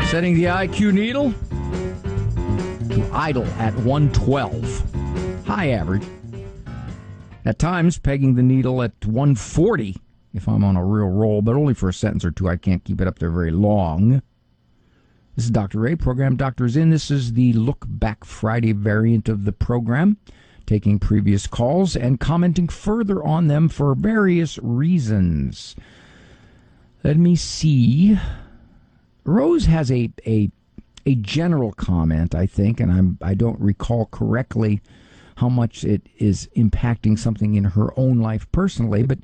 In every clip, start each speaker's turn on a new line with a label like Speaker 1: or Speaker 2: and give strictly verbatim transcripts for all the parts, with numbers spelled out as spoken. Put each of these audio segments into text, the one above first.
Speaker 1: Setting the I Q needle to idle at one twelve. High average. At times, pegging the needle at one forty if I'm on a real roll, but only for a sentence or two. I can't keep it up there very long. This is Doctor Ray, program Doctors In. This is the Look Back Friday variant of the program, taking previous calls and commenting further on them for various reasons. Let me see. Rose has a a, a general comment, I think, and I'm, I don't recall correctly how much it is impacting something in her own life personally, but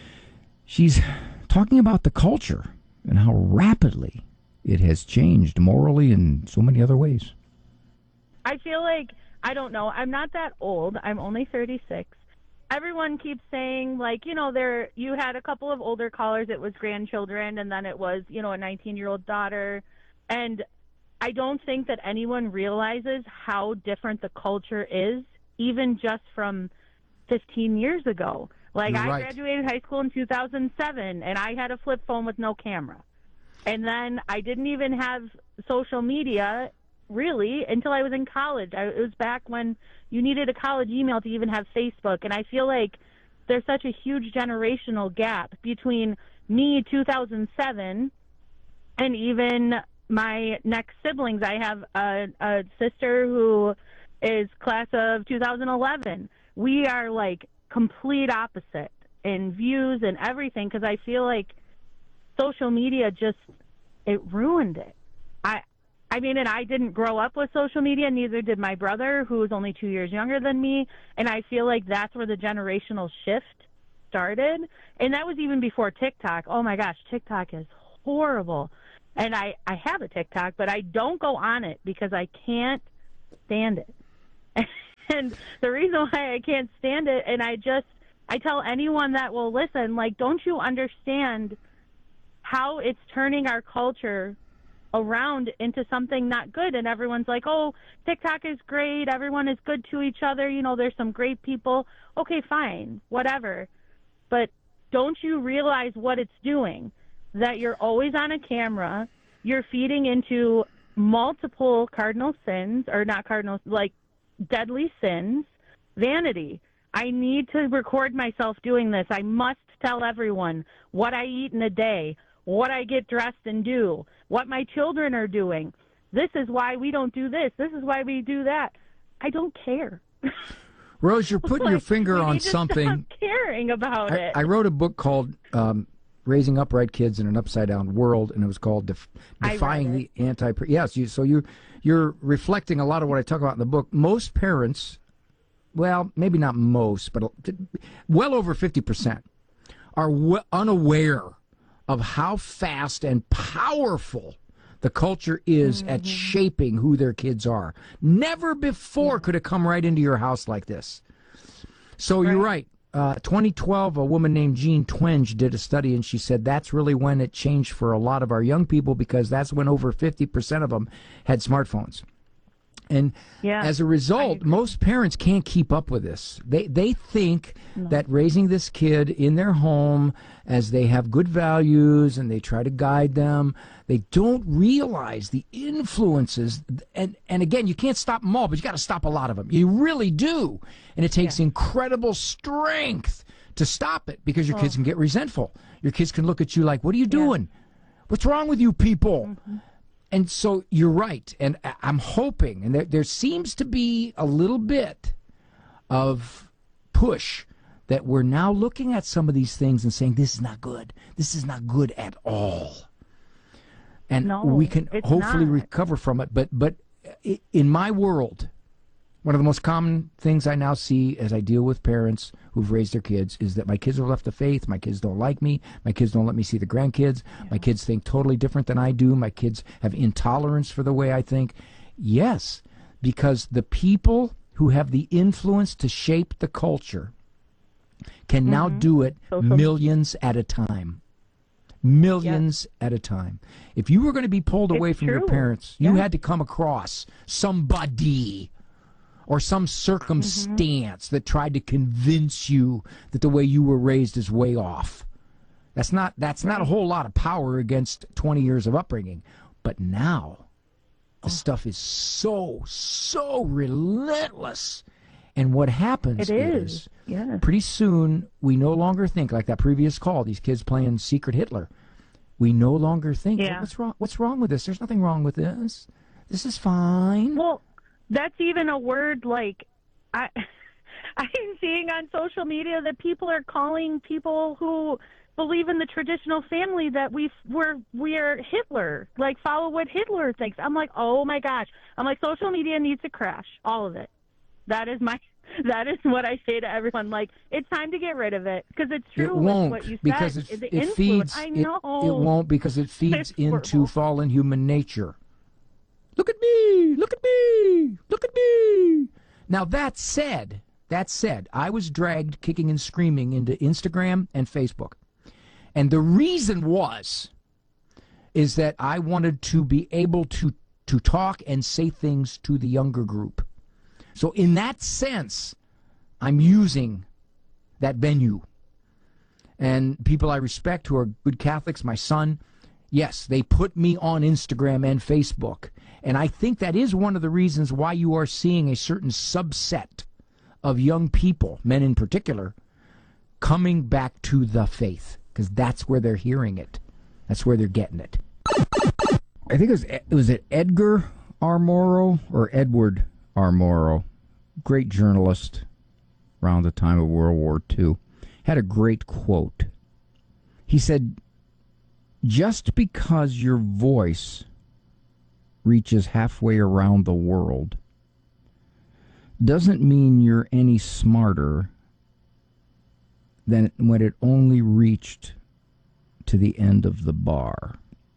Speaker 1: she's talking about the culture and how rapidly it has changed morally and so many other ways.
Speaker 2: I feel like, I don't know, I'm not that old. I'm only thirty-six. Everyone keeps saying, like, you know, there you had a couple of older callers, it was grandchildren, and then it was, you know, a nineteen-year-old daughter. And I don't think that anyone realizes how different the culture is, even just from fifteen years ago. Like,
Speaker 1: You're
Speaker 2: I
Speaker 1: right.
Speaker 2: graduated high school in two thousand seven, and I had a flip phone with no camera. And then I didn't even have social media, really, until I was in college. I, it was back when you needed a college email to even have Facebook. And I feel like there's such a huge generational gap between me, two thousand seven, and even my next siblings. I have a, a sister who is class of two thousand eleven. We are, like, complete opposite in views and everything, because I feel like social media just, it ruined it. I I mean, and I didn't grow up with social media, neither did my brother, who is only two years younger than me, and I feel like that's where the generational shift started. And that was even before TikTok. Oh my gosh, TikTok is horrible. And I, I have a TikTok, but I don't go on it because I can't stand it. And the reason why I can't stand it, and I just, I tell anyone that will listen, like, don't you understand how it's turning our culture around into something not good? And everyone's like, oh, TikTok is great, everyone is good to each other, you know, there's some great people. Okay, fine, whatever. But don't you realize what it's doing? That you're always on a camera, you're feeding into multiple cardinal sins, or not cardinal, like deadly sins, vanity. I need to record myself doing this. I must tell everyone what I eat in a day, what I get dressed and do, what my children are doing. This is why we don't do this. This is why we do that. I don't care.
Speaker 1: Rose, you're putting
Speaker 2: Like,
Speaker 1: your finger
Speaker 2: we
Speaker 1: on
Speaker 2: need to
Speaker 1: something.
Speaker 2: Stop caring about
Speaker 1: I,
Speaker 2: it.
Speaker 1: I wrote a book called um, Raising Upright Kids in an Upside Down World, and it was called Def-
Speaker 2: I
Speaker 1: Defying
Speaker 2: read
Speaker 1: the Anti... Yes, you, so you, you're reflecting a lot of what I talk about in the book. Most parents, well, maybe not most, but well over fifty percent are w- unaware of how fast and powerful the culture is mm-hmm. at shaping who their kids are. Never before yeah. could it come right into your house like this. So right. you're right. Uh, twenty twelve, a woman named Jean Twenge did a study, and she said that's really when it changed for a lot of our young people, because that's when over fifty percent of them had smartphones. And
Speaker 2: yeah,
Speaker 1: as a result, most parents can't keep up with this. They they think
Speaker 2: no.
Speaker 1: that raising this kid in their home, as they have good values and they try to guide them, they don't realize the influences. And, and again, you can't stop them all, but you got to stop a lot of them. You really do. And it takes yeah. incredible strength to stop it, because your oh. kids can get resentful. Your kids can look at you like, what are you doing? Yeah. What's wrong with you people? Mm-hmm. And so you're right, and I'm hoping, and there, there seems to be a little bit of push that we're now looking at some of these things and saying, this is not good. This is not good at all. And
Speaker 2: no,
Speaker 1: we can hopefully
Speaker 2: not.
Speaker 1: recover from it. But, but in my world, one of the most common things I now see as I deal with parents who've raised their kids is that my kids are left the faith, my kids don't like me, my kids don't let me see the grandkids, yeah. my kids think totally different than I do, my kids have intolerance for the way I think. Yes, because the people who have the influence to shape the culture can mm-hmm. now do it Social. millions at a time. Millions yes. at a time. If you were going to be pulled away
Speaker 2: it's
Speaker 1: from
Speaker 2: true.
Speaker 1: your parents, you
Speaker 2: yeah.
Speaker 1: had to come across somebody or some circumstance mm-hmm. that tried to convince you that the way you were raised is way off. That's not that's right. not a whole lot of power against twenty years of upbringing. But now, the oh. stuff is so, so relentless. And what happens
Speaker 2: it
Speaker 1: is,
Speaker 2: is. Yeah.
Speaker 1: pretty soon, we no longer think, like that previous call, these kids playing Secret Hitler. We no longer think,
Speaker 2: yeah.
Speaker 1: oh, what's wrong? What's wrong with this? There's nothing wrong with this. This is fine.
Speaker 2: Well, that's even a word like, I, I'm seeing on social media that people are calling people who believe in the traditional family that we we're we are Hitler, like follow what Hitler thinks. I'm like, oh my gosh. I'm like, social media needs to crash, all of it. That is my that is what I say to everyone. Like, it's time to get rid of it because it's true.
Speaker 1: It won't
Speaker 2: what you said.
Speaker 1: because it,
Speaker 2: the
Speaker 1: it feeds.
Speaker 2: I know
Speaker 1: it, it won't because it feeds
Speaker 2: it's
Speaker 1: into
Speaker 2: horrible.
Speaker 1: fallen human nature. Look at me! Look at me! Look at me! Now that said, that said, I was dragged kicking and screaming into Instagram and Facebook. And the reason was, is that I wanted to be able to, to talk and say things to the younger group. So in that sense, I'm using that venue. And people I respect who are good Catholics, my son, yes, they put me on Instagram and Facebook. And I think that is one of the reasons why you are seeing a certain subset of young people, men in particular, coming back to the faith. Because that's where they're hearing it. That's where they're getting it. I think it was, was it Edgar R. Morrow or Edward R. Morrow? Great journalist around the time of World War Two. Had a great quote. He said, just because your voice reaches halfway around the world doesn't mean you're any smarter than when it only reached to the end of the bar.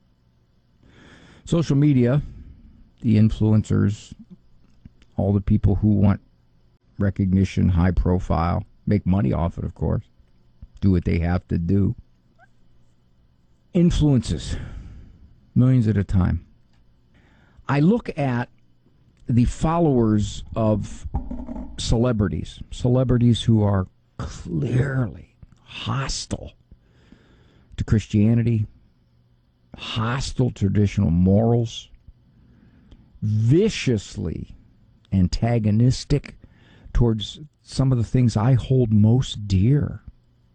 Speaker 1: Social media, the influencers, all the people who want recognition, high profile, make money off it, of course, do what they have to do. Influences, millions at a time. I look at the followers of celebrities, celebrities who are clearly hostile to Christianity, hostile to traditional morals, viciously antagonistic towards some of the things I hold most dear.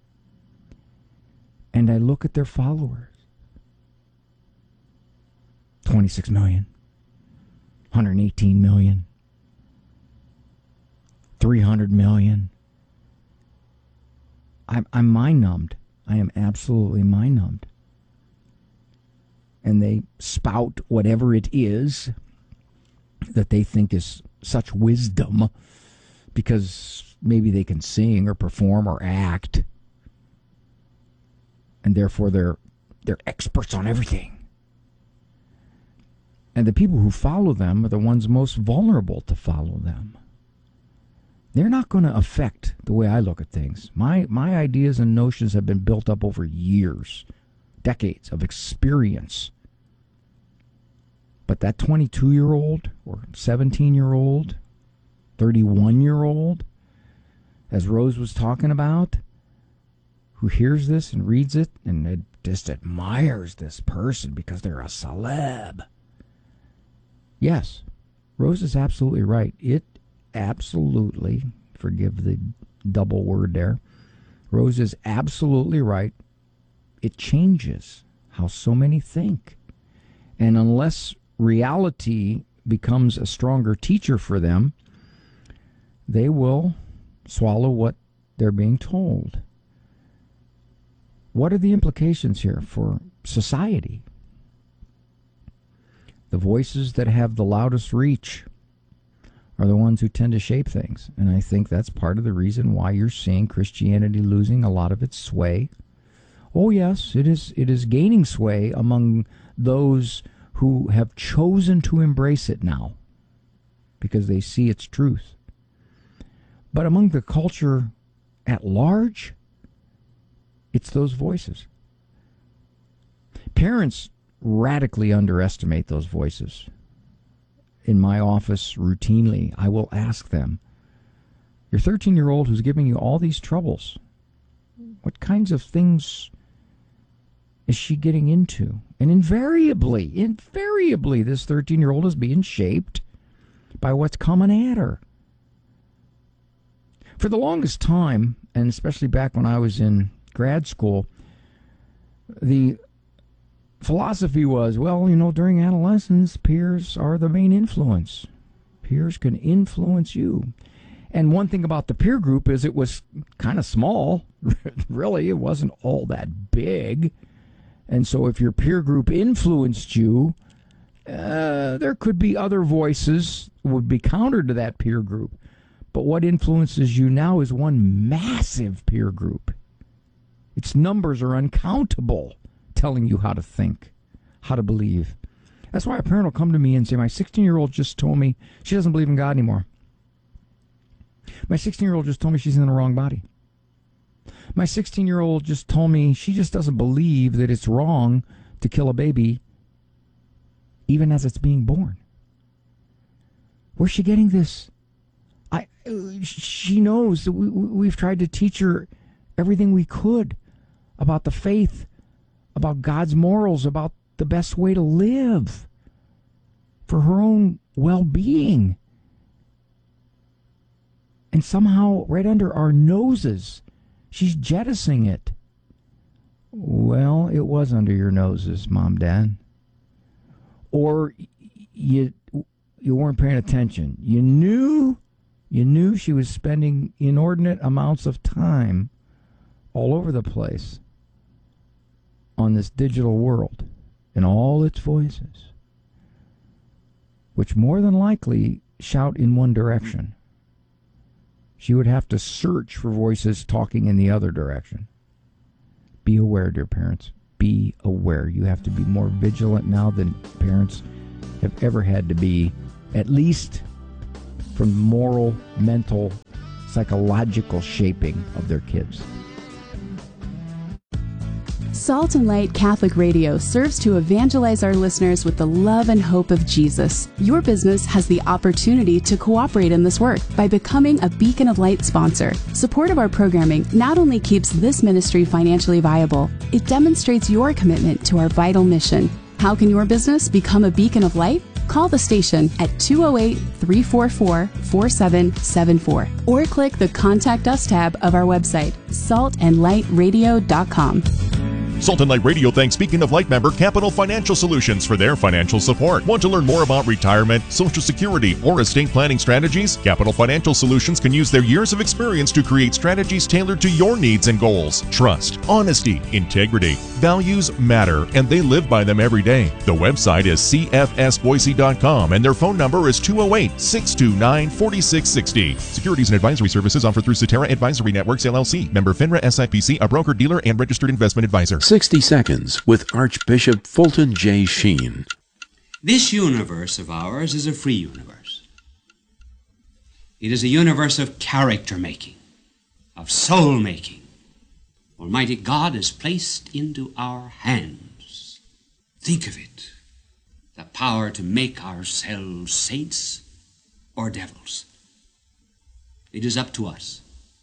Speaker 1: And I look at their followers. twenty-six million, one hundred eighteen million, three hundred million. I'm, I'm mind-numbed. I am absolutely mind-numbed. And they spout whatever it is that they think is such wisdom because maybe they can sing or perform or act. And therefore they're they're experts on everything. And the people who follow them are the ones most vulnerable to follow them. They're not going to affect the way I look at things. My my ideas and notions have been built up over years, decades of experience. But that twenty-two-year-old or seventeen-year-old, thirty-one-year-old, as Rose was talking about, who hears this and reads it and it just admires this person because they're a celeb. Yes, Rose is absolutely right. It absolutely, forgive the double word there, Rose is absolutely right. It changes how so many think. And unless reality becomes a stronger teacher for them, they will swallow what they're being told. What are the implications here for society? The voices that have the loudest reach are the ones who tend to shape things. And I think that's part of the reason why you're seeing Christianity losing a lot of its sway. Oh, yes, it is it is gaining sway among those who have chosen to embrace it now because they see its truth. But among the culture at large, it's those voices. Parents radically underestimate those voices. In my office, routinely, I will ask them, your thirteen-year-old who's giving you all these troubles, what kinds of things is she getting into? And invariably, invariably, this thirteen-year-old is being shaped by what's coming at her. For the longest time, and especially back when I was in grad school, the philosophy was, well, you know, during adolescence, peers are the main influence. Peers can influence you. And one thing about the peer group is it was kind of small. Really, it wasn't all that big. And so if your peer group influenced you, uh, there could be other voices would be counter to that peer group. But what influences you now is one massive peer group. Its numbers are uncountable, telling you how to think, how to believe. That's why a parent will come to me and say, my sixteen-year-old just told me she doesn't believe in God anymore. My sixteen-year-old just told me she's in the wrong body. My sixteen-year-old just told me she just doesn't believe that it's wrong to kill a baby even as it's being born. Where's she getting this? I, she knows that we, we've tried to teach her everything we could about the faith, about God's morals, about the best way to live for her own well-being. And somehow, right under our noses, she's jettisoning it. Well, it was under your noses, Mom, Dad. Or you you weren't paying attention. You knew, you knew she was spending inordinate amounts of time all over the place on this digital world and all its voices, which more than likely shout in one direction. She would have to search for voices talking in the other direction. Be aware, dear parents. Be aware. You have to be more vigilant now than parents have ever had to be, at least from moral, mental, psychological shaping of their kids.
Speaker 3: Salt and Light Catholic Radio serves to evangelize our listeners with the love and hope of Jesus. Your business has the opportunity to cooperate in this work by becoming a Beacon of Light sponsor. Support of our programming not only keeps this ministry financially viable, it demonstrates your commitment to our vital mission. How can your business become a Beacon of Light? Call the station at two oh eight, three four four, four seven seven four or click the Contact Us tab of our website, salt and light radio dot com.
Speaker 4: Salt and Light Radio thanks Beacon of Light member Capital Financial Solutions for their financial support. Want to learn more about retirement, Social Security, or estate planning strategies? Capital Financial Solutions can use their years of experience to create strategies tailored to your needs and goals. Trust, honesty, integrity, values matter, and they live by them every day. The website is c f s boise dot com, and their phone number is two oh eight, six two nine, four six six oh. Securities and advisory services offered through Cetera Advisory Networks, L L C. Member FINRA S I P C, a broker-dealer and registered investment advisor.
Speaker 5: sixty Seconds with Archbishop Fulton J. Sheen.
Speaker 6: This universe of ours is a free universe. It is a universe of character making, of soul making. Almighty God has placed into our hands, think of it, the power to make ourselves saints or devils. It is up to us.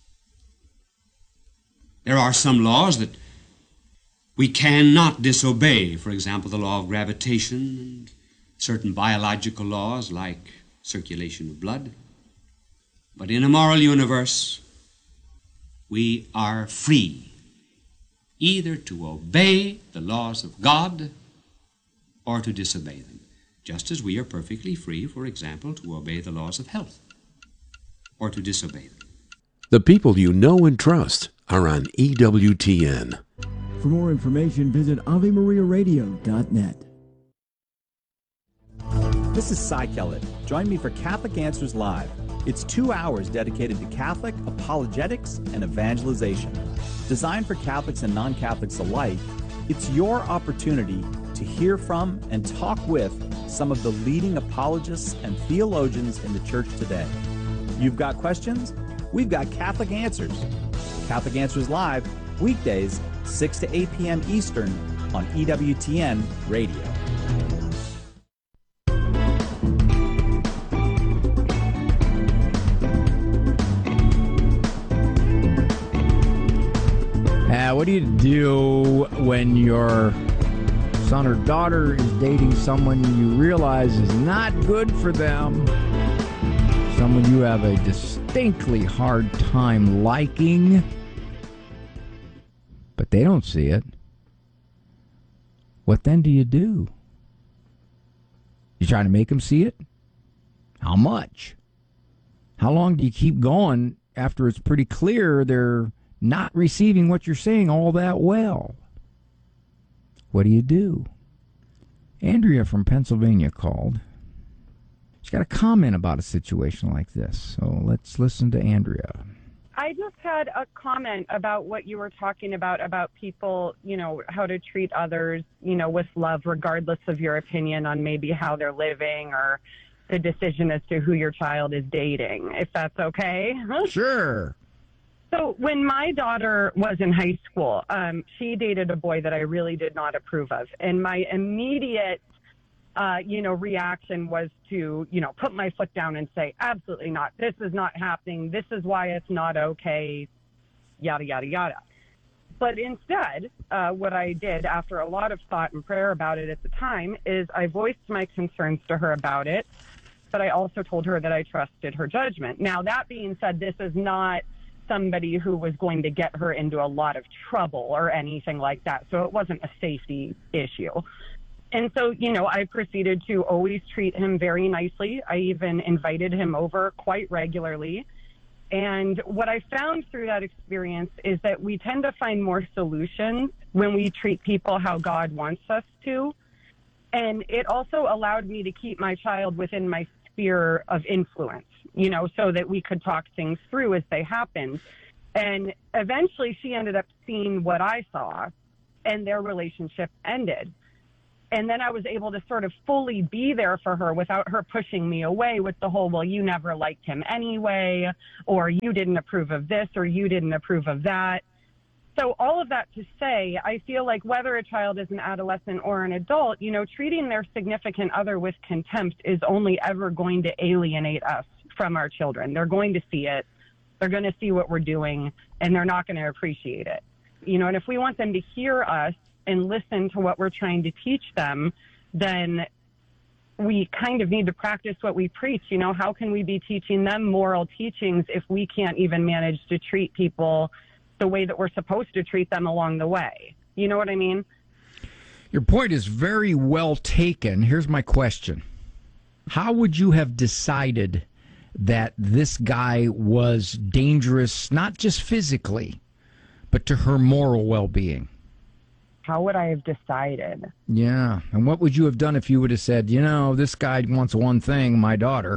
Speaker 6: There are some laws that we cannot disobey, for example, the law of gravitation and certain biological laws like circulation of blood. But in a moral universe, we are free either to obey the laws of God or to disobey them, just as we are perfectly free, for example, to obey the laws of health or to disobey them.
Speaker 5: The people you know and trust are on E W T N.
Speaker 7: For more information, visit ave maria radio dot net.
Speaker 8: This is Cy Kellett. Join me for Catholic Answers Live. It's two hours dedicated to Catholic apologetics and evangelization. Designed for Catholics and non-Catholics alike, it's your opportunity to hear from and talk with some of the leading apologists and theologians in the church today. You've got questions? We've got Catholic Answers. Catholic Answers Live, weekdays, six to eight p.m. Eastern on E W T N Radio.
Speaker 1: Uh, what do you do when your son or daughter is dating someone you realize is not good for them? Someone you have a distinctly hard time liking, but they don't see it. What then do you do? You trying to make them see it? How much? How long do you keep going after it's pretty clear they're not receiving what you're saying all that well? What do you do? Andrea from Pennsylvania called. She's got a comment about a situation like this. So let's listen to Andrea.
Speaker 9: I just had a comment about what you were talking about, about people, you know, how to treat others, you know, with love, regardless of your opinion on maybe how they're living or the decision as to who your child is dating, if that's okay.
Speaker 1: Sure.
Speaker 9: So when my daughter was in high school, um, she dated a boy that I really did not approve of. And my immediate, uh, you know, reaction was to, you know, put my foot down and say, absolutely not. This is not happening. This is why it's not okay, yada, yada, yada. But instead, uh, what I did after a lot of thought and prayer about it at the time is I voiced my concerns to her about it, but I also told her that I trusted her judgment. Now, that being said, this is not somebody who was going to get her into a lot of trouble or anything like that. So it wasn't a safety issue. And so, you know, I proceeded to always treat him very nicely. I even invited him over quite regularly. And what I found through that experience is that we tend to find more solutions when we treat people how God wants us to. And it also allowed me to keep my child within my sphere of influence, you know, so that we could talk things through as they happened. And eventually she ended up seeing what I saw, and their relationship ended. And then I was able to sort of fully be there for her without her pushing me away with the whole, well, you never liked him anyway, or you didn't approve of this, or you didn't approve of that. So all of that to say, I feel like whether a child is an adolescent or an adult, you know, treating their significant other with contempt is only ever going to alienate us from our children. They're going to see it. They're going to see what we're doing, and they're not going to appreciate it. You know, and if we want them to hear us and listen to what we're trying to teach them, then we kind of need to practice what we preach. You know, how can we be teaching them moral teachings if we can't even manage to treat people the way that we're supposed to treat them along the way? You know what I mean?
Speaker 1: Your point is very well taken. Here's my question. How would you have decided that this guy was dangerous, not just physically, but to her moral well-being?
Speaker 9: How would I have decided?
Speaker 1: Yeah. And what would you have done if you would have said, you know, this guy wants one thing, my daughter,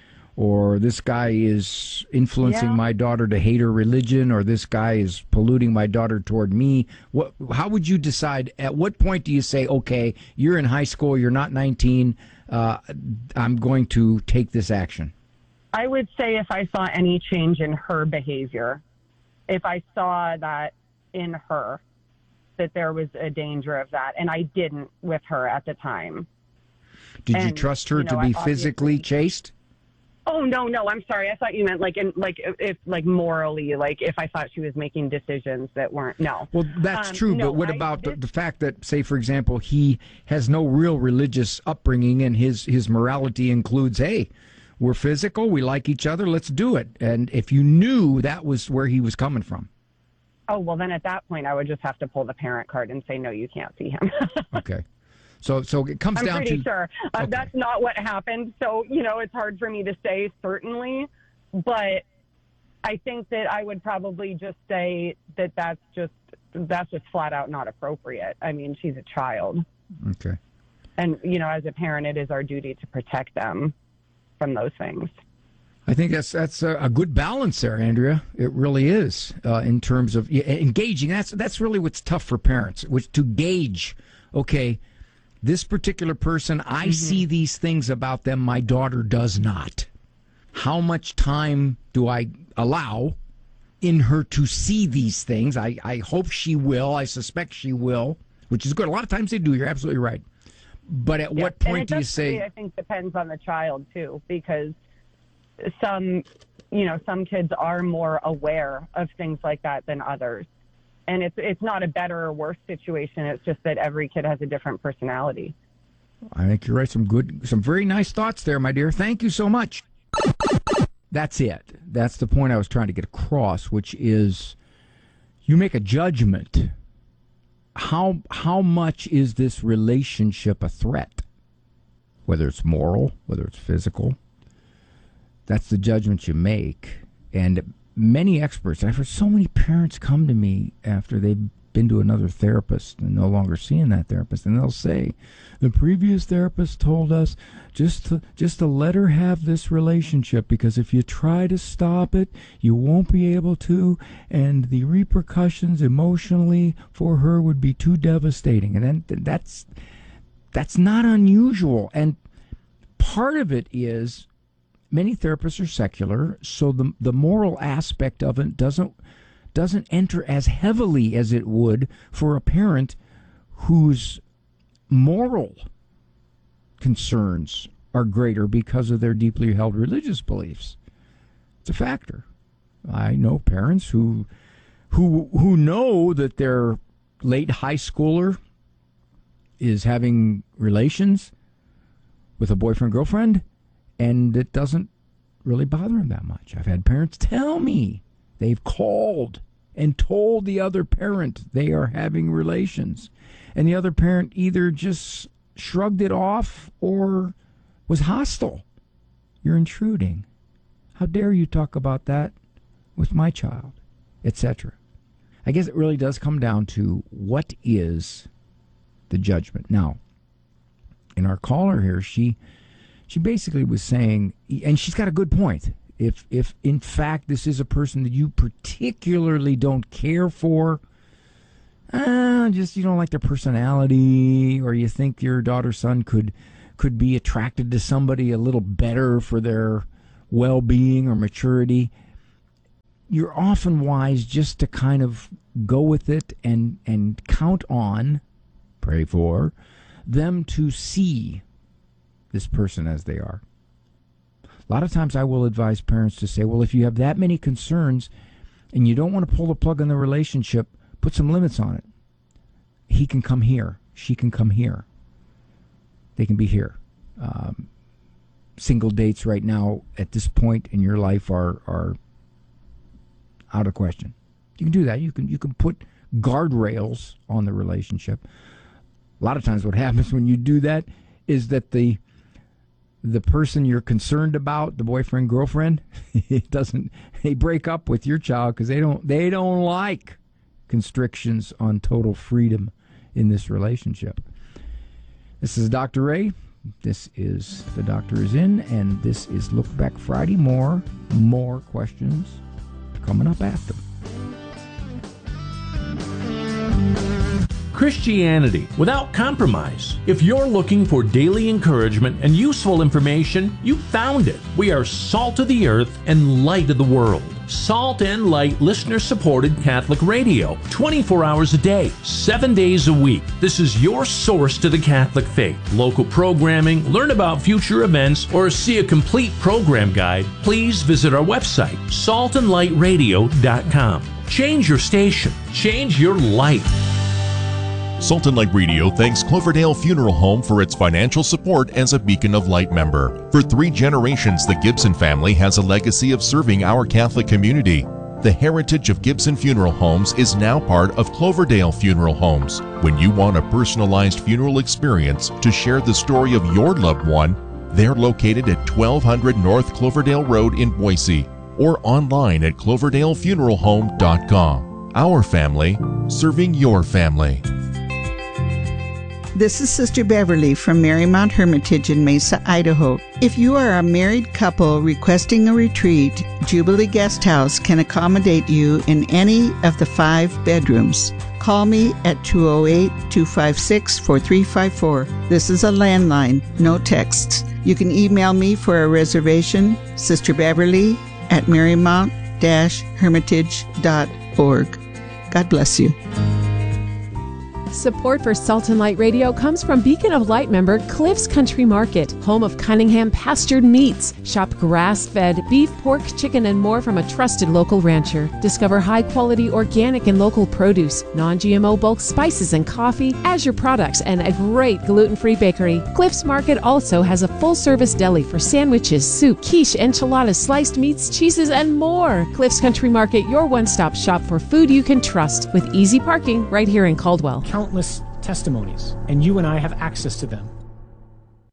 Speaker 1: or this guy is influencing
Speaker 9: Yeah.
Speaker 1: my daughter to hate her religion, or this guy is polluting my daughter toward me? What? How would you decide? At what point do you say, okay, you're in high school, you're not nineteen, uh, I'm going to take this action?
Speaker 9: I would say if I saw any change in her behavior, if I saw that in her, that there was a danger of that, and I didn't with her at the time.
Speaker 1: Did
Speaker 9: And,
Speaker 1: you trust her
Speaker 9: you know,
Speaker 1: to
Speaker 9: I
Speaker 1: be physically chaste?
Speaker 9: Oh, no, no, I'm sorry. I thought you meant like in like if like morally, like if I thought she was making decisions that weren't. No.
Speaker 1: Well, that's
Speaker 9: Um,
Speaker 1: true,
Speaker 9: no,
Speaker 1: but what
Speaker 9: I-
Speaker 1: about the,
Speaker 9: this-
Speaker 1: the fact that, say, for example, he has no real religious upbringing and his, his morality includes, hey, we're physical, we like each other, let's do it. And if you knew that was where he was coming from.
Speaker 9: Oh, well, then at that point, I would just have to pull the parent card and say, no, you can't see him.
Speaker 1: Okay. So so it comes
Speaker 9: I'm
Speaker 1: down
Speaker 9: pretty
Speaker 1: to...
Speaker 9: sure. Uh,
Speaker 1: Okay.
Speaker 9: That's not what happened. So, you know, it's hard for me to say certainly, but I think that I would probably just say that that's just, that's just flat out not appropriate. I mean, she's a child.
Speaker 1: Okay.
Speaker 9: And, you know, as a parent, it is our duty to protect them from those things.
Speaker 1: I think that's that's a, a good balance there, Andrea. It really is, uh, in terms of yeah, engaging. That's that's really what's tough for parents, which to gauge, okay, this particular person, I
Speaker 9: Mm-hmm.
Speaker 1: see these things about them, my daughter does not. How much time do I allow in her to see these things? I, I hope she will. I suspect she will, which is good. A lot of times they do. You're absolutely right. But at
Speaker 9: Yeah.
Speaker 1: what
Speaker 9: And
Speaker 1: point
Speaker 9: it
Speaker 1: do you
Speaker 9: definitely,
Speaker 1: say...
Speaker 9: I think depends on the child, too, because some, you know, some kids are more aware of things like that than others. And it's it's not a better or worse situation. It's just that every kid has a different personality.
Speaker 1: I think you're right. Some good, some very nice thoughts there, my dear. Thank you so much. That's it. That's the point I was trying to get across, which is you make a judgment. How how much is this relationship a threat? Whether it's moral, whether it's physical. That's the judgment you make. And many experts, I've heard so many parents come to me after they've been to another therapist and no longer seeing that therapist, and they'll say, the previous therapist told us just to, just to let her have this relationship, because if you try to stop it, you won't be able to, and the repercussions emotionally for her would be too devastating. And then that's that's not unusual. And part of it is many therapists are secular, so the the moral aspect of it doesn't doesn't enter as heavily as it would for a parent whose moral concerns are greater because of their deeply held religious beliefs. It's a factor. I know parents who who who know that their late high schooler is having relations with a boyfriend girlfriend, and it doesn't really bother them that much. I've had parents tell me they've called and told the other parent they are having relations, and the other parent either just shrugged it off or was hostile. You're intruding. How dare you talk about that with my child, et cetera. I guess it really does come down to what is the judgment. Now, in our caller here, she she basically was saying, and she's got a good point, if if in fact this is a person that you particularly don't care for, uh, just you don't like their personality, or you think your daughter son could could be attracted to somebody a little better for their well-being or maturity, you're often wise just to kind of go with it and and count on, pray for, them to see this person as they are. A lot of times I will advise parents to say, well, if you have that many concerns and you don't want to pull the plug on the relationship, put some limits on it. He can come here. She can come here. They can be here. Um, single dates right now at this point in your life are are out of question. You can do that. You can you can put guardrails on the relationship. A lot of times what happens when you do that is that the the person you're concerned about, the boyfriend, girlfriend, it doesn't they break up with your child because they don't they don't like constrictions on total freedom in this relationship. This is Doctor Ray. This is The Doctor Is In, and this is Look Back Friday. More, more questions coming up after.
Speaker 10: Christianity without compromise. If you're looking for daily encouragement and useful information, you found it. We are salt of the earth and light of the world. Salt and Light listener-supported Catholic radio, twenty-four hours a day, seven days a week. This is your source to the Catholic faith. Local programming, learn about future events, or see a complete program guide, please visit our website, salt and light radio dot com. Change your station. Change your life.
Speaker 4: Salt and Light Radio thanks Cloverdale Funeral Home for its financial support as a Beacon of Light member. For three generations, the Gibson family has a legacy of serving our Catholic community. The heritage of Gibson Funeral Homes is now part of Cloverdale Funeral Homes. When you want a personalized funeral experience to share the story of your loved one, they're located at twelve hundred North Cloverdale Road in Boise, or online at cloverdale funeral home dot com. Our family, serving your family.
Speaker 11: This is Sister Beverly from Marymount Hermitage in Mesa, Idaho. If you are a married couple requesting a retreat, Jubilee Guest House can accommodate you in any of the five bedrooms. Call me at two oh eight, two five six, four three five four. This is a landline, no texts. You can email me for a reservation, Sister Beverly at marymount dash hermitage dot org. God bless you.
Speaker 12: Support for Salt and Light Radio comes from Beacon of Light member Cliff's Country Market, home of Cunningham pastured meats. Shop grass-fed beef, pork, chicken, and more from a trusted local rancher. Discover high-quality organic and local produce, non-G M O bulk spices and coffee, Azure products, and a great gluten-free bakery. Cliff's Market also has a full-service deli for sandwiches, soup, quiche, enchiladas, sliced meats, cheeses, and more. Cliff's Country Market, your one-stop shop for food you can trust, with easy parking right here in Caldwell.
Speaker 13: Countless testimonies, and you and I have access to them.